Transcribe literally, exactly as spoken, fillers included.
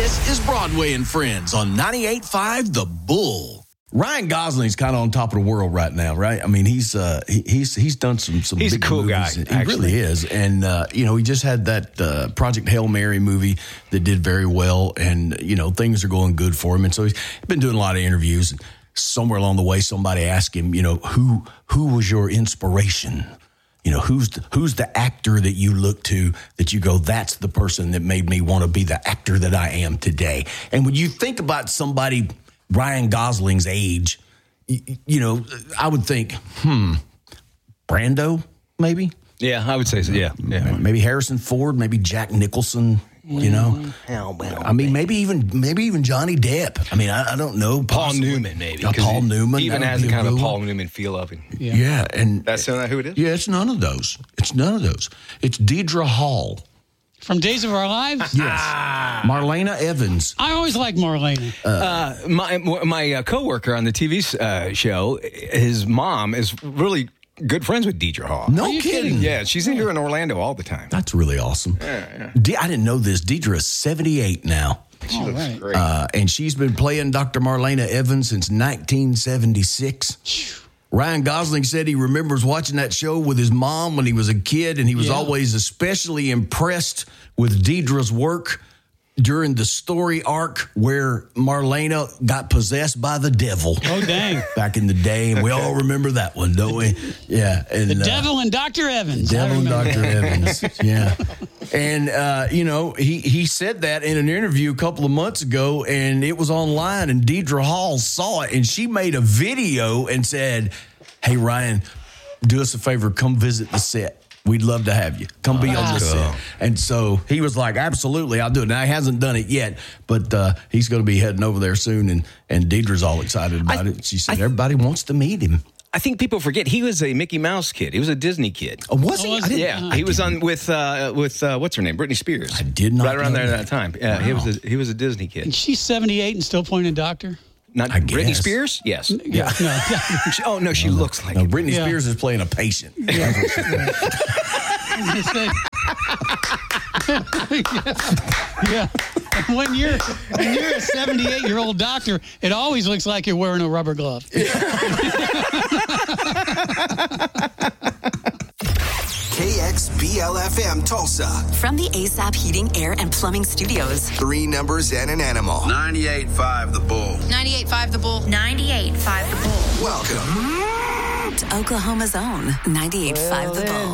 This is Broadway and Friends on ninety-eight point five The Bull. Ryan Gosling's kind of on top of the world right now, right? I mean, he's uh, he, he's he's done some some he's big a cool movies. guy. He actually. really is, and uh, you know, he just had that uh, Project Hail Mary movie that did very well, and you know, things are going good for him, and so he's been doing a lot of interviews. Somewhere along the way, somebody asked him, you know, who who was your inspiration? You know, who's the, who's the actor that you look to that you go, that's the person that made me want to be the actor that I am today? And when you think about somebody Ryan Gosling's age, you, you know, I would think, hmm, Brando, maybe? Yeah, I would say so. Yeah, yeah. Maybe Harrison Ford, maybe Jack Nicholson. You know, oh, well, I mean, maybe even maybe even Johnny Depp. I mean, I, I don't know. Paul Possibly. Newman, maybe. Uh, Paul he, Newman he even has a kind of Paul Newman feel of him. Yeah, yeah and that's not who it is. Yeah, it's none of those. It's none of those. It's Deidre Hall from Days of Our Lives. Yes, Marlena Evans. I always like Marlena. Uh, uh, my my uh, coworker on the T V uh, show, his mom is really good friends with Deidre Hall. No kidding. kidding. Yeah, she's in here in Orlando all the time. That's really awesome. Yeah, yeah. De- I didn't know this. Deidre is seventy-eight now. She all looks right. great. Uh, and she's been playing Doctor Marlena Evans since nineteen seventy-six. Ryan Gosling said he remembers watching that show with his mom when he was a kid, and he was yeah. always especially impressed with Deidre's work during the story arc where Marlena got possessed by the devil. Oh, dang. Back in the day, and we all remember that one, don't we? Yeah. And, the uh, devil and Doctor Evans. The devil and Doctor Evans, yeah. And, uh, you know, he, he said that in an interview a couple of months ago, and it was online, and Deidre Hall saw it, and she made a video and said, hey, Ryan, do us a favor, come visit the set. We'd love to have you. Come be on the set. And so he was like, absolutely, I'll do it. Now, he hasn't done it yet, but uh, he's going to be heading over there soon, and, and Deidre's all excited about I, it. She said, I, everybody wants to meet him. I think people forget he was a Mickey Mouse kid. He was a Disney kid. Oh, was he? Oh, was he? Yeah, I he was on with uh, with uh, what's her name, Britney Spears. I did not right around know there that. at that time. Yeah, Wow. he was a, he was a Disney kid. And she's seventy-eight and still playing a doctor? Not I Britney guess. Spears? Yes. Yeah. No. She- oh no, she No, no. looks like No, it. Britney Yeah. Spears is playing a patient. yeah. yeah. And when you're when you're a seventy-eight-year-old doctor, it always looks like you're wearing a rubber glove. K X B L F M Tulsa. From the A S A P Heating, Air, and Plumbing Studios. Three numbers and an animal. ninety-eight point five The Bull. ninety-eight point five The Bull. ninety-eight point five The Bull. Welcome To Oklahoma's own ninety-eight point five The Bull.